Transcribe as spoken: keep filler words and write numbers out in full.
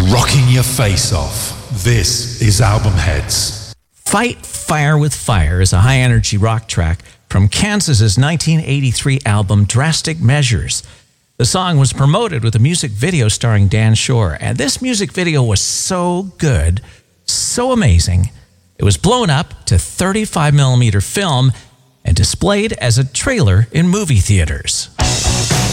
Rocking your face off. This is Album Heads. Fight Fire with Fire is a high-energy rock track from Kansas's nineteen eighty-three album Drastic Measures. The song was promoted with a music video starring Dan Shore, and this music video was so good, so amazing, it was blown up to thirty-five millimeter film and displayed as a trailer in movie theaters.